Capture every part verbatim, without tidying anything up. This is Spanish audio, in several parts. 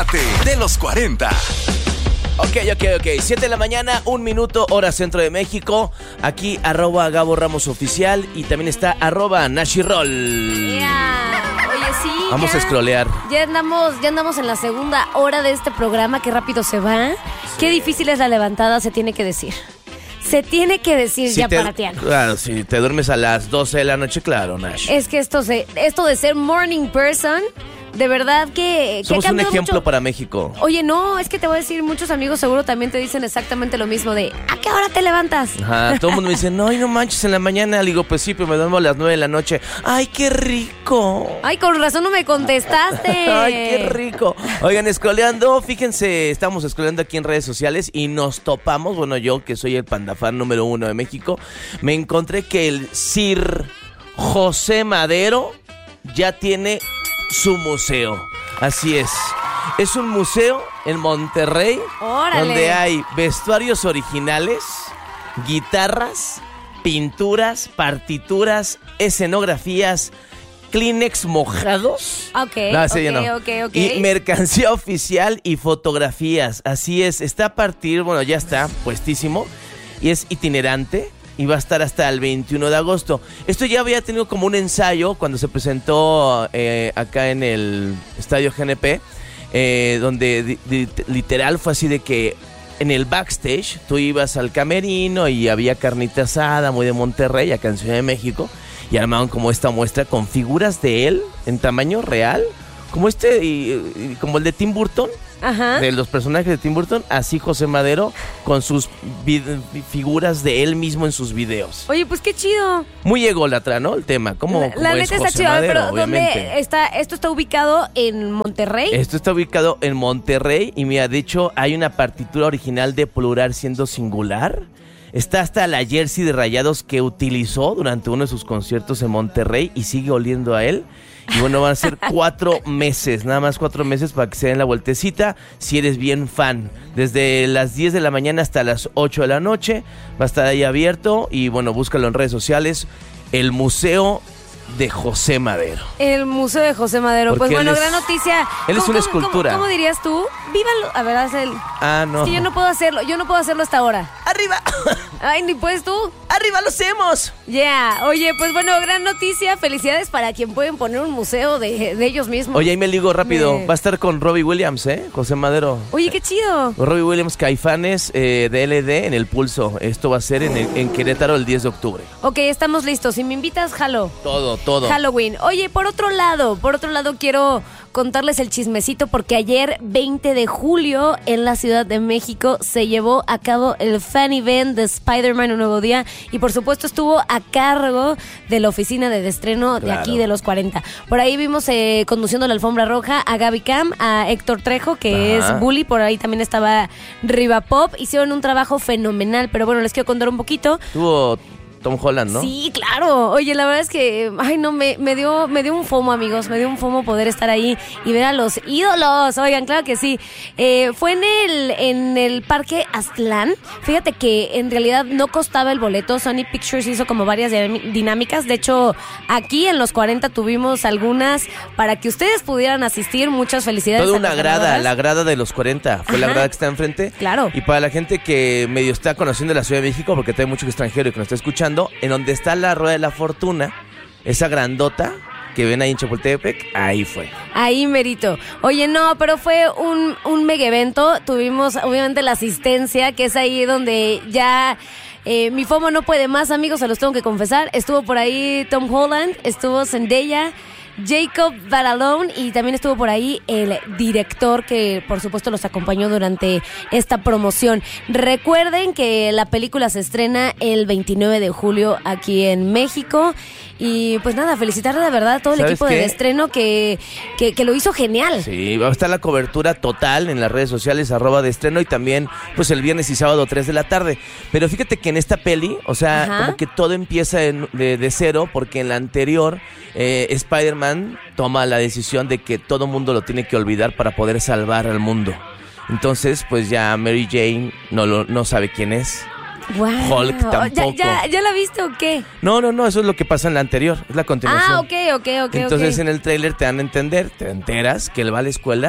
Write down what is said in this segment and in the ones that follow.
Debate de los cuarenta. Ok, ok, ok. siete de la mañana, un minuto, hora centro de México. Aquí, arroba Gabo Ramos Oficial. Y también está arroba Nashirol. Yeah. Oye, sí. Vamos ya, a scrollear. Ya andamos, ya andamos en la segunda hora de este programa. Qué rápido se va. Sí. Qué difícil es la levantada, se tiene que decir. Se tiene que decir si ya te, para Tiana. Claro, si te duermes a las doce de la noche, claro, Nash. Es que esto, se, esto de ser morning person... De verdad que... Somos que un ejemplo mucho. Para México. Oye, no, es que te voy a decir, muchos amigos seguro también te dicen exactamente lo mismo de ¿a qué hora te levantas? Ajá, todo el mundo me dice, no, y no manches en la mañana. Le digo, pues sí, pero me duermo a las nueve de la noche. ¡Ay, qué rico! Ay, con razón no me contestaste. ¡Ay, qué rico! Oigan, scrolleando, fíjense, estamos scrolleando aquí en redes sociales y nos topamos, bueno, yo que soy el pandafán número uno de México, me encontré que el Sir José Madero ya tiene su museo. Así es. Es un museo en Monterrey. ¡Órale! Donde hay vestuarios originales, guitarras, pinturas, partituras, escenografías, Kleenex mojados. Ok, no, okay, no. okay, ok. Y mercancía oficial y fotografías. Así es. Está a partir, bueno, ya está puestísimo. Y es itinerante. Y va a estar hasta el veintiuno de agosto. Esto ya había tenido como un ensayo cuando se presentó eh, acá en el Estadio G N P, eh, donde di, di, literal fue así de que en el backstage tú ibas al camerino y había carnita asada muy de Monterrey, acá en Ciudad de México, y armaron como esta muestra con figuras de él en tamaño real, como este, y, y como el de Tim Burton. Ajá. De los personajes de Tim Burton, así José Madero con sus vid- figuras de él mismo en sus videos. Oye, pues qué chido. Muy ególatra, ¿no? El tema. ¿Cómo, La, cómo la es neta está José chido, Madero, pero obviamente? ¿dónde está? ¿Esto está ubicado en Monterrey? Esto está ubicado en Monterrey y mira, de hecho hay una partitura original de plural siendo singular. Está hasta la jersey de Rayados que utilizó durante uno de sus conciertos en Monterrey y sigue oliendo a él. Y bueno, van a ser cuatro meses, nada más cuatro meses para que se den la vueltecita. Si eres bien fan, desde las diez de la mañana hasta las ocho de la noche va a estar ahí abierto. Y bueno, búscalo en redes sociales, el Museo de José Madero. El Museo de José Madero. Porque pues bueno, es, gran noticia. Él es una escultura. ¿cómo, ¿Cómo dirías tú? Vívalo. A ver, haz el... Ah, no. Es que yo no puedo hacerlo, yo no puedo hacerlo hasta ahora. ¡Arriba! Ay, ni puedes tú. ¡Arriba lo hacemos! Ya, yeah. Oye, pues bueno, gran noticia. Felicidades para quien pueden poner un museo de, de ellos mismos. Oye, ahí me ligo rápido. Me... Va a estar con Robbie Williams, ¿eh? José Madero. Oye, qué chido. Robbie Williams, Caifanes, eh, de L D en el Pulso. Esto va a ser en, el, en Querétaro el diez de octubre. Ok, estamos listos. Si me invitas, jalo. Todo, todo. Halloween. Oye, por otro lado, por otro lado quiero contarles el chismecito porque ayer, veinte de julio, en la Ciudad de México se llevó a cabo el fan event de Spider-Man Un Nuevo Día y por supuesto estuvo a cargo de la oficina de estreno de claro. aquí de los cuarenta. Por ahí vimos eh, conduciendo la alfombra roja a Gaby Cam, a Héctor Trejo, que Ajá. es Bully, por ahí también estaba Riva Pop. Hicieron un trabajo fenomenal, pero bueno, les quiero contar un poquito. Tuvo Tom Holland, ¿no? Sí, claro. Oye, la verdad es que, ay, no, me, me dio me dio un fomo, amigos. Me dio un fomo poder estar ahí y ver a los ídolos. Oigan, claro que sí. Eh, fue en el en el Parque Aztlán. Fíjate que en realidad no costaba el boleto. Sony Pictures hizo como varias dinámicas. De hecho, aquí en los cuarenta tuvimos algunas para que ustedes pudieran asistir. Muchas felicidades. Toda a una grada, ganadoras. la grada de los cuarenta. Fue Ajá. la grada que está enfrente. Claro. Y para la gente que medio está conociendo la Ciudad de México, porque hay mucho extranjero y que nos está escuchando, en donde está la Rueda de la Fortuna, esa grandota que ven ahí en Chapultepec, ahí fue. Ahí merito. Oye, no, pero fue un, un mega evento. Tuvimos obviamente la asistencia, que es ahí donde ya... Eh, mi FOMO no puede más, amigos, se los tengo que confesar. Estuvo por ahí Tom Holland, estuvo Zendaya, Jacob Batalon y también estuvo por ahí el director que por supuesto los acompañó durante esta promoción. Recuerden que la película se estrena el veintinueve de julio aquí en México y pues nada, felicitar de verdad a todo el equipo de estreno que, que, que lo hizo genial. Sí, va a estar la cobertura total en las redes sociales arroba de estreno y también pues el viernes y sábado tres de la tarde. Pero fíjate que en esta peli, o sea, Ajá. como que todo empieza en, de, de cero porque en la anterior eh, Spider-Man toma la decisión de que todo mundo lo tiene que olvidar para poder salvar al mundo. Entonces, pues ya Mary Jane no, lo, no sabe quién es. Wow. Hulk tampoco. ¿Ya, ya, ¿Ya la viste o qué? No, no, no, eso es lo que pasa en la anterior, es la continuación. Ah, ok, ok, ok. Entonces okay. en el tráiler te dan a entender, te enteras que él va a la escuela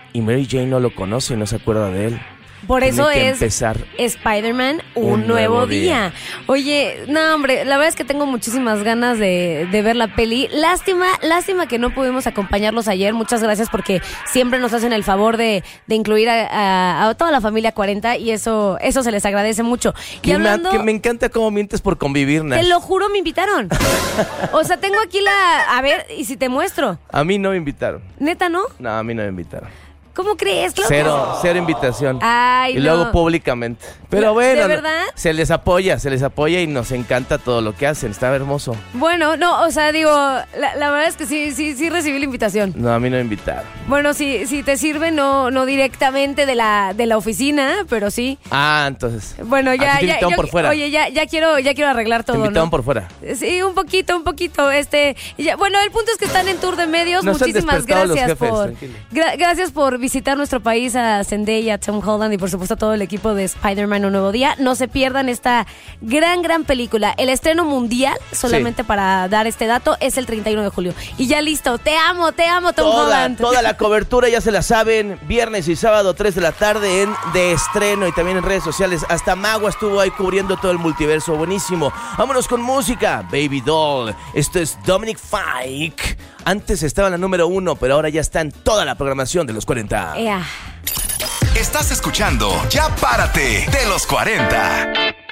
y Mary Jane no lo conoce y no se acuerda de él. Por Tiene eso que es empezar Spider-Man, un, un nuevo, nuevo día. día. Oye, no, hombre, la verdad es que tengo muchísimas ganas de, de ver la peli. Lástima, lástima que no pudimos acompañarlos ayer. Muchas gracias porque siempre nos hacen el favor de, de incluir a, a, a toda la familia cuarenta y eso, eso se les agradece mucho. Que, y hablando, me, que me encanta cómo mientes por convivir, Nash. Te lo juro, me invitaron. O sea, tengo aquí la... A ver, ¿y si te muestro? A mí no me invitaron. ¿Neta no? No, a mí no me invitaron. ¿Cómo crees? Claro. Cero, cero invitación. Ay, y no. luego públicamente. Pero bueno, ¿de verdad? Se les apoya, se les apoya y nos encanta todo lo que hacen. Está hermoso. Bueno, no, o sea, digo, la, la verdad es que sí, sí, sí recibí la invitación. No, a mí no me invitaron. Bueno, si, si te sirve, no, no directamente de la, de la oficina, pero sí. Ah, entonces. Bueno, ya, te ya, invitaron ya por fuera. Oye, ya, ya quiero, ya quiero arreglar todo. Te invitaron ¿no? por fuera. Sí, un poquito, un poquito. Este, ya, bueno, el punto es que están en tour de medios. Nos Muchísimas gracias los jefes, por, gra- gracias por visitar nuestro país, a Zendaya, a Tom Holland y por supuesto a todo el equipo de Spider-Man Un Nuevo Día. No se pierdan esta gran, gran película. El estreno mundial, solamente sí. para dar este dato, es el treinta y uno de julio. Y ya listo. Te amo, te amo, Tom toda, Holland. Toda la cobertura ya se la saben. Viernes y sábado, tres de la tarde en De Estreno y también en redes sociales. Hasta Magua estuvo ahí cubriendo todo el multiverso. Buenísimo. Vámonos con música. Baby Doll. Esto es Dominic Fike. Antes estaba en la número uno, pero ahora ya está en toda la programación de los cuarenta. Yeah. Estás escuchando Ya Párate de los cuarenta.